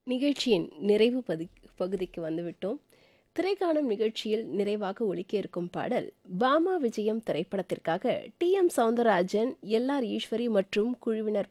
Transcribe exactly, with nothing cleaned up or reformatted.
நிகழ்ச்சியின் நிறைவு பதி பகுதிக்கு வந்துவிட்டோம். திரைக்காணும் நிகழ்ச்சியில் நிறைவாக ஒலிக்க இருக்கும் பாடல் பாமா விஜயம் திரைப்படத்திற்காக D M Soundararajan, L R Eswari மற்றும் குழுவினர்